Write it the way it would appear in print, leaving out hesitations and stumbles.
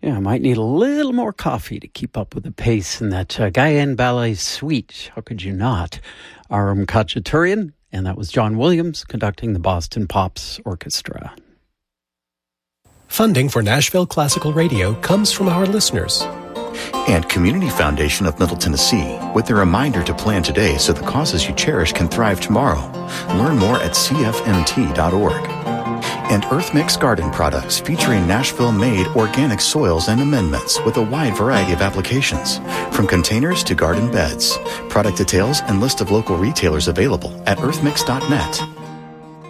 Yeah, I might need a little more coffee to keep up with the pace in that Guyane Ballet Suite. How could you not? Aram Khachaturian, and that was John Williams conducting the Boston Pops Orchestra. Funding for Nashville Classical Radio comes from our listeners. And Community Foundation of Middle Tennessee, with a reminder to plan today so the causes you cherish can thrive tomorrow. Learn more at cfmt.org. And Earth Mix Garden products featuring Nashville-made organic soils and amendments with a wide variety of applications, from containers to garden beds. Product details and list of local retailers available at earthmix.net.